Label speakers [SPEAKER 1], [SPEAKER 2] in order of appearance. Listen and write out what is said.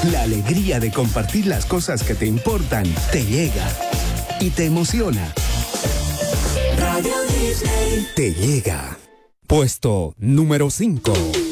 [SPEAKER 1] La alegría de compartir las cosas que te importan te llega y te emociona. Radio Disney te llega. Puesto número 5.